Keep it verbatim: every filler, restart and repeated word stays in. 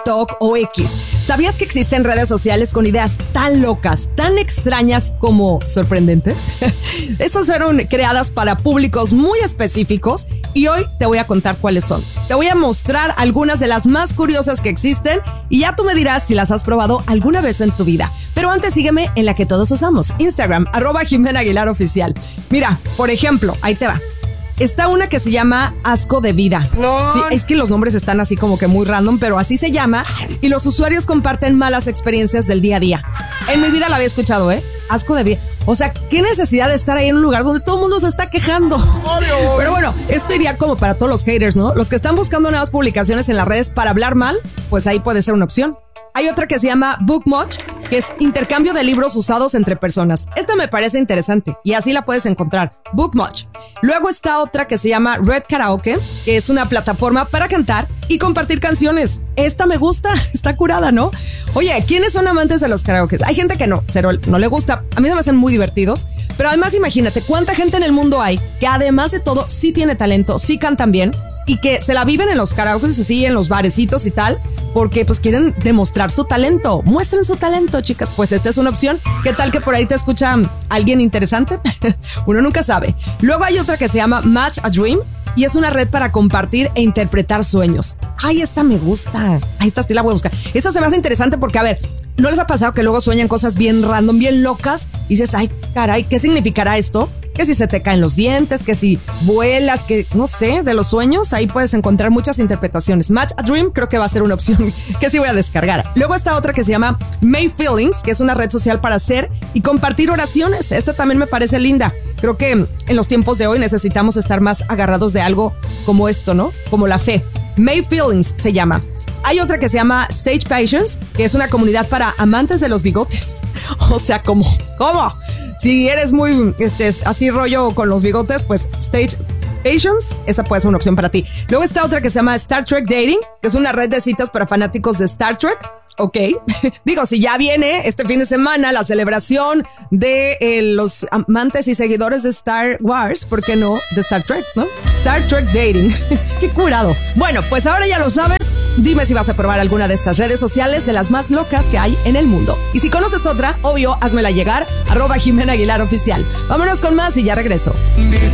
TikTok o X. ¿Sabías que existen redes sociales con ideas tan locas, tan extrañas como sorprendentes? Estas fueron creadas para públicos muy específicos y hoy te voy a contar cuáles son. Te voy a mostrar algunas de las más curiosas que existen y ya tú me dirás si las has probado alguna vez en tu vida. Pero antes sígueme en la que todos usamos, Instagram, arroba Jimena Aguilar Oficial. Mira, por ejemplo, ahí te va. Está una que se llama Asco de Vida. No. Sí, es que los nombres están así como que muy random, pero así se llama. Y los usuarios comparten malas experiencias del día a día. En mi vida la había escuchado, ¿eh? Asco de Vida. O sea, ¿qué necesidad de estar ahí en un lugar donde todo el mundo se está quejando? Pero bueno, esto iría como para todos los haters, ¿no? Los que están buscando nuevas publicaciones en las redes para hablar mal, pues ahí puede ser una opción. Hay otra que se llama Bookmuch, que es intercambio de libros usados entre personas. Esta me parece interesante y así la puedes encontrar, Bookmuch. Luego está otra que se llama Red Karaoke, que es una plataforma para cantar y compartir canciones. Esta me gusta, está curada, ¿no? Oye, ¿quiénes son amantes de los karaokes? Hay gente que no, pero no le gusta. A mí se me hacen muy divertidos, pero además imagínate cuánta gente en el mundo hay que además de todo sí tiene talento, sí cantan bien y que se la viven en los karaokes, así en los barecitos y tal, porque pues quieren demostrar su talento. Muestren su talento, chicas. Pues esta es una opción. ¿Qué tal que por ahí te escucha alguien interesante? Uno nunca sabe. Luego hay otra que se llama Match a Dream y es una red para compartir e interpretar sueños. Ay, esta me gusta. Ay, esta sí la voy a buscar. Esta se me hace interesante porque, a ver, ¿no les ha pasado que luego sueñan cosas bien random, bien locas? Y dices, ay, caray, ¿qué significará esto? Que si se te caen los dientes, que si vuelas, que no sé, de los sueños, ahí puedes encontrar muchas interpretaciones. Match a Dream creo que va a ser una opción que sí voy a descargar. Luego está otra que se llama May Feelings, que es una red social para hacer y compartir oraciones. Esta también me parece linda. Creo que en los tiempos de hoy necesitamos estar más agarrados de algo como esto, ¿no? Como la fe. May Feelings se llama. Hay otra que se llama Stage Patience, que es una comunidad para amantes de los bigotes. O sea, ¿cómo? ¿Cómo? Si eres muy este, así rollo con los bigotes, pues Stage Patience, esa puede ser una opción para ti. Luego está otra que se llama Star Trek Dating, que es una red de citas para fanáticos de Star Trek. Ok, digo, si ya viene este fin de semana la celebración de eh, los amantes y seguidores de Star Wars, ¿por qué no? De Star Trek, ¿no? Star Trek Dating. Qué curado. Bueno, pues ahora ya lo sabes. Dime si vas a probar alguna de estas redes sociales de las más locas que hay en el mundo. Y si conoces otra, obvio, házmela llegar, arroba Jimena Aguilar Oficial. Vámonos con más y ya regreso.